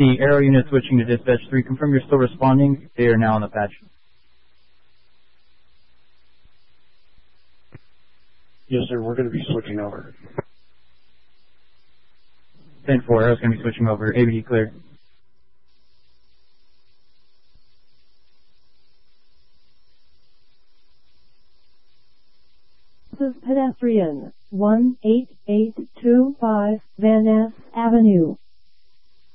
see Arrow unit switching to dispatch 3. Confirm you're still responding. They are now on the patch. Yes, sir. We're going to be switching over. 10-4. Arrow's going to be switching over. ABD clear. This is pedestrian 18825 Van Ness Avenue.